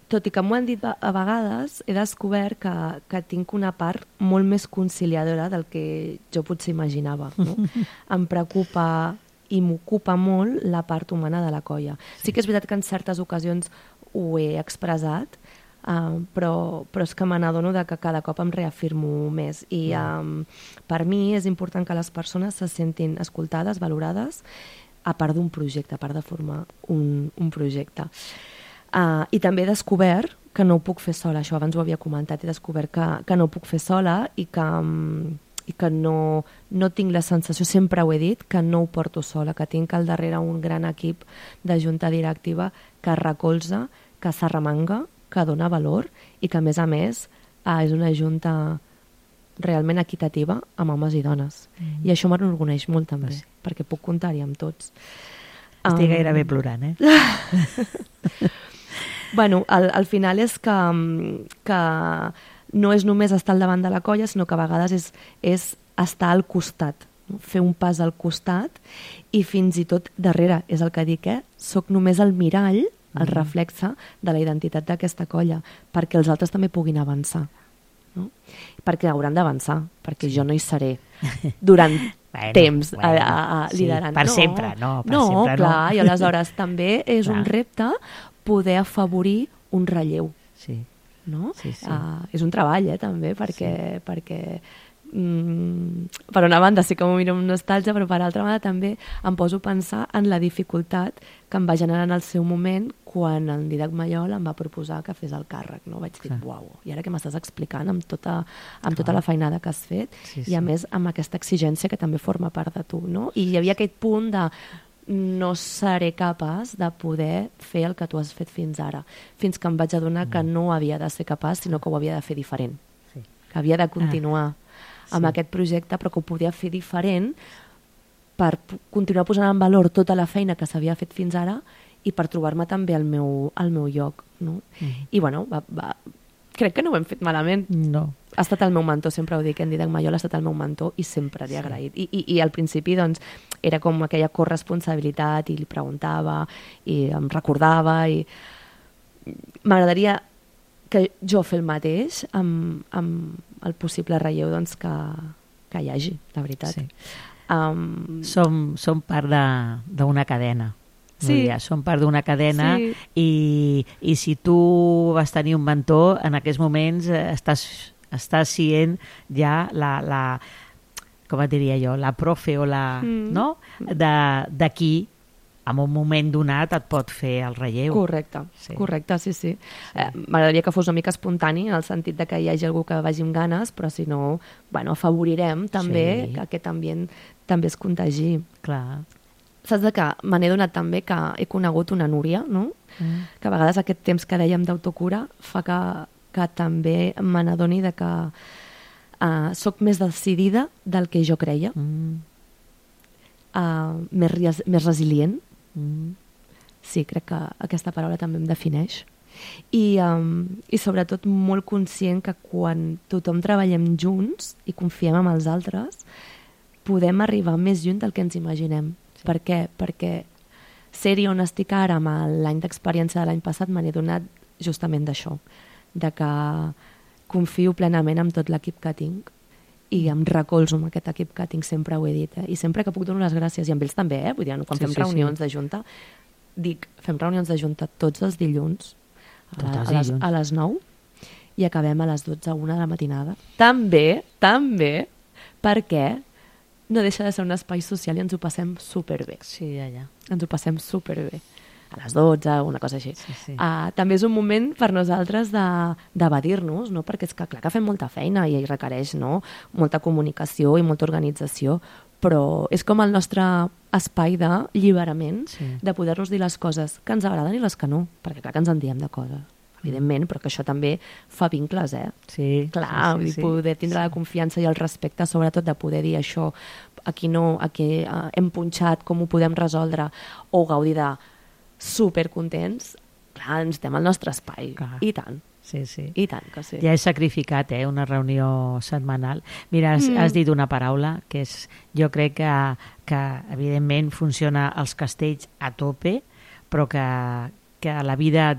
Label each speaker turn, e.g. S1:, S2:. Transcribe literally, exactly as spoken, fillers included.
S1: tot i que m'ho han dit a vegades, he descobert que, que tinc una part molt més conciliadora del que jo potser imaginava. No? Em preocupa i m'ocupa molt la part humana de la colla. Sí que és veritat que en certes ocasions ho he expressat, uh, però, però és que me n'adono que cada cop em reafirmo més. I um, per mi és important que les persones se sentin escoltades, valorades, a part d'un projecte, a part de formar un, un projecte. Uh, I també he descobert que no ho puc fer sola, això abans ho havia comentat, he descobert que, que no ho puc fer sola i que, um, i que no, no tinc la sensació, sempre ho he dit, que no ho porto sola, que tinc al darrere un gran equip de junta directiva que recolza, que s'arremanga, que dona valor i que, a més a més, uh, és una junta realment equitativa amb homes i dones. Mm. I això m'enorgulleix molt també, sí. perquè puc comptar-hi amb tots.
S2: Estic um... gairebé plorant, eh?
S1: Bueno, al, al final és que, que no és només estar al davant de la colla, sinó que a vegades és, és estar al costat, no? Fer un pas al costat i fins i tot darrere, és el que dic, eh? Soc només el mirall, el mm. reflexe de la identitat d'aquesta colla, perquè els altres també puguin avançar. No? Perquè hauran d'avançar, perquè sí. jo no hi seré durant bueno, temps bueno, a, a, a liderant.
S2: Sí, per
S1: no,
S2: sempre, no. Per
S1: no,
S2: sempre,
S1: clar,
S2: no.
S1: i aleshores també és clar. un repte poder afavorir un relleu.
S2: Sí.
S1: No?
S2: Sí, sí.
S1: Uh, és un treball, eh, també, perquè,
S2: sí.
S1: perquè mm, per una banda sí que m'ho miro amb nostàlgia, però per altra banda també em poso a pensar en la dificultat que em va generar en el seu moment quan en Didac Mallol em va proposar que fes el càrrec. No? Vaig dir, uau, i ara que m'estàs explicant amb tota, amb tota la feinada que has fet
S2: sí, sí.
S1: i a més amb aquesta exigència que també forma part de tu. No? I hi havia aquest punt de no seré capaç de poder fer el que tu has fet fins ara, fins que em vaig adonar mm. que no havia de ser capaç, sinó que ho havia de fer diferent, sí. que havia de continuar ah, amb sí. aquest projecte, però que ho podia fer diferent per continuar posant en valor tota la feina que s'havia fet fins ara i per trobar-me també al meu, al meu lloc. No? Mm. I bueno, va, va, crec que no ho hem fet malament.
S2: No.
S1: Ha estat el meu mentor, sempre ho dic, en Didac Mallol ha estat el meu mentor i sempre li he agraït. I, i, i al principi doncs, era com aquella corresponsabilitat i li preguntava i em recordava i m'agradaria que jo fer el mateix amb, amb el possible relleu doncs, que, que hi hagi, la veritat.
S2: Sí.
S1: Um...
S2: Som, som part d'una cadena.
S1: Sí.
S2: Núria, som part d'una cadena
S1: sí.
S2: i, i si tu vas tenir un mentor, en aquests moments estàs, estàs sent ja la, la, com et diria jo, la profe o la,
S1: mm.
S2: no? D'aquí, en un moment donat et pot fer el relleu.
S1: Correcte, sí. correcte, sí, sí.
S2: sí.
S1: Eh, M'agradaria que fos una mica espontani, en el sentit de que hi hagi algú que vagi amb ganes, però si no, bueno, afavorirem també sí. que aquest ambient també es contagi.
S2: Clar.
S1: Saps de que me n'he donat també que he conegut una Núria, no? Mm. Que a vegades aquest temps que dèiem d'autocura fa que, que també me n'adoni de que uh, soc més decidida del que jo creia, mm. uh, més, res, més resilient. Mm. Sí, crec que aquesta paraula també em defineix. I, um, i sobretot molt conscient que quan tothom treballem junts i confiem en els altres, podem arribar més lluny del que ens imaginem. Sí. Per què? Perquè ser-hi on estic ara amb l'any d'experiència de l'any passat me n'he donat justament d'això, de que confio plenament en tot l'equip que tinc i em recolzo amb aquest equip que tinc, sempre ho he dit, eh? I sempre que puc dono les gràcies, i amb ells també, eh? Vull dir, quan sí, fem sí, reunions sí. de junta, dic, fem reunions de junta tots els dilluns a, la, a, les, a les nou i acabem a les dotze, una de la matinada. També, també, perquè no deixa de ser un espai social i ens ho passem superbé.
S2: Sí, allà.
S1: Ens ho passem superbé. A les dotze, una cosa així.
S2: Sí, sí.
S1: Uh, també és un moment per nosaltres d'evadir-nos, no? Perquè és que clar que fem molta feina i requereix, no? Molta comunicació i molta organització, però és com el nostre espai d'alliberament, sí. de poder-nos dir les coses que ens agraden i les que no, perquè clar que ens en diem de coses, evidentment, però que això també fa vincles, eh?
S2: Sí,
S1: clar,
S2: sí, sí,
S1: sí, poder tindre sí. la confiança i el respecte, sobretot de poder dir això, aquí no, aquí uh, hem punxat, com ho podem resoldre, o gaudir de supercontents, clar, ens estem al nostre espai, clar. I tant.
S2: Sí, sí.
S1: I tant que sí.
S2: Ja he sacrificat, eh, una reunió setmanal. Mira, has, mm. has dit una paraula que és, jo crec que, que evidentment funciona als castells a tope, però que, que a la vida